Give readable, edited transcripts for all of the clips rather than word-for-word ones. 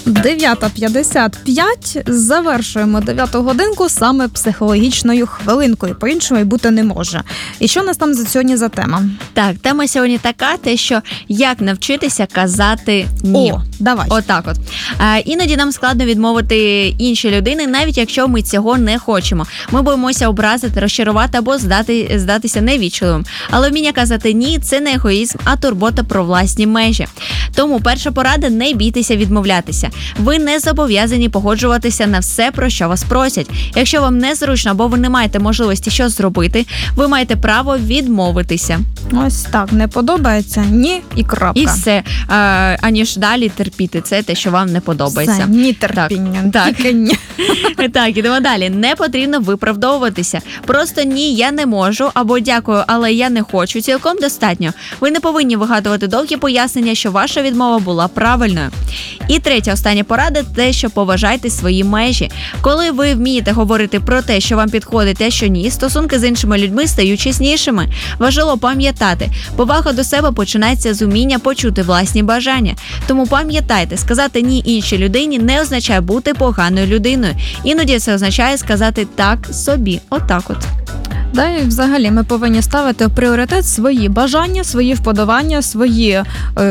9:55. Завершуємо 9-ту годинку саме психологічною хвилинкою. По-іншому й бути не може. І що у нас там сьогодні за тема? Так, тема сьогодні така, те, що як навчитися казати «ні». О, давай. Отак от. Іноді нам складно відмовити іншій людині, навіть якщо ми цього не хочемо. Ми боїмося образити, розчарувати або здатися невічливим. Але вміння казати «ні» – це не егоїзм, а турбота про власні межі. Тому перша порада – не бійтеся відмовлятися. Ви не зобов'язані погоджуватися на все, про що вас просять. Якщо вам незручно або ви не маєте можливості щось зробити, ви маєте право відмовитися. Ось так, не подобається, ні і крапка. І все, аніж далі терпіти. Це те, що вам не подобається. Все, ні терпіння, так. тільки ні. Так, ідемо далі. Не потрібно виправдовуватися. Просто ні, я не можу, або дякую, але я не хочу. Цілком достатньо. Ви не повинні вигадувати довгі пояснення, що ваша відмова була правильною. І третя, остання порада – те, що поважайте свої межі. Коли ви вмієте говорити про те, що вам підходить, те, що ні, стосунки з іншими людьми стають чеснішими. Важливо пам'ятати, повага до себе починається з уміння почути власні бажання. Тому пам'ятайте, сказати ні іншій людині не означає бути поганою людиною. Іноді це означає сказати так собі. Отак от. Да, і взагалі ми повинні ставити в пріоритет свої бажання, свої вподобання, свої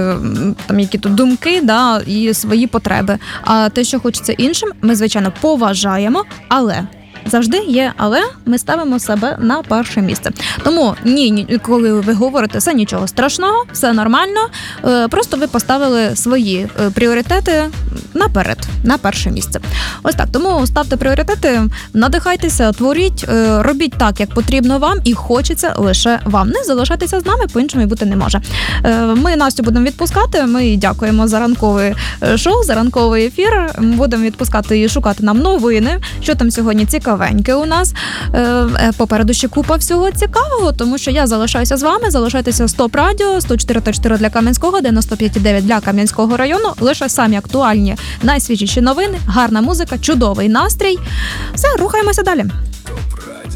там які тут думки, да, і свої потреби. А те, що хочеться іншим, ми, звичайно, поважаємо, але завжди є але, ми ставимо себе на перше місце. Тому ні, коли ви говорите, це нічого страшного, все нормально, просто ви поставили свої пріоритети наперед, на перше місце. Ось так, тому ставте пріоритети, надихайтеся, творіть, робіть так, як потрібно вам і хочеться лише вам. Не залишайтеся з нами, по-іншому і бути не може. Ми Настю будемо відпускати, ми дякуємо за ранкове шоу, за ранковий ефір. Будемо відпускати і шукати нам новини, що там сьогодні цікавеньке у нас. Попереду ще купа всього цікавого, тому що я залишаюся з вами, залишайтеся Стоп Радіо, 104.4 для Кам'янського, 95.9 для Кам'янського району, лише самі актуальні, найсвіжіші новини, гарна музика, чудовий настрій. Все, рухаємося далі.